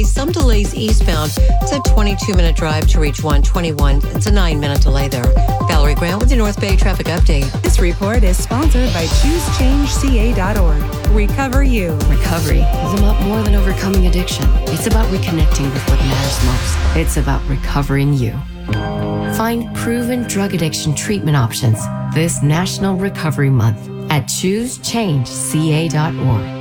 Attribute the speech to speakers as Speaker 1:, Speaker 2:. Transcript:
Speaker 1: face some delays eastbound. It's a 22-minute drive to reach 121. It's a 9-minute delay there. Valerie Grant with your North Bay traffic update.
Speaker 2: This report is sponsored by ChooseChangeCA.org. Recover You.
Speaker 3: Recovery is about more than overcoming addiction. It's about reconnecting with what matters most. It's about recovering you. Find proven drug addiction treatment options this National Recovery Month at ChooseChangeCA.org.